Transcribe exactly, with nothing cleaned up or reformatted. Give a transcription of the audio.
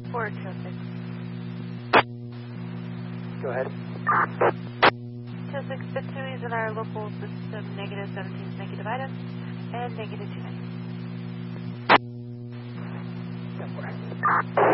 four two six. Go ahead. two six Bitsui is in our local system, negative seventeen, negative items, and negative two nine. ten four.